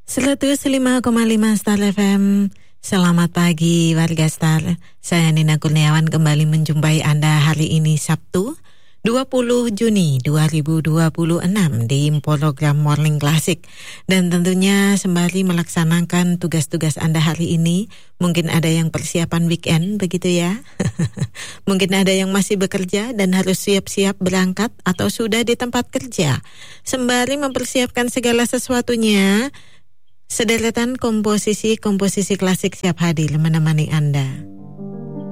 105,5 Star FM. Selamat pagi warga Star. Saya Nina Kurniawan kembali menjumpai Anda hari ini Sabtu 20 Juni 2026 di program Morning Classic. Dan tentunya sembari melaksanakan tugas-tugas Anda hari ini, mungkin ada yang persiapan weekend begitu ya. Mungkin ada yang masih bekerja dan harus siap-siap berangkat atau sudah di tempat kerja. Sembari mempersiapkan segala sesuatunya, sederetan komposisi klasik siap hadir menemani Anda.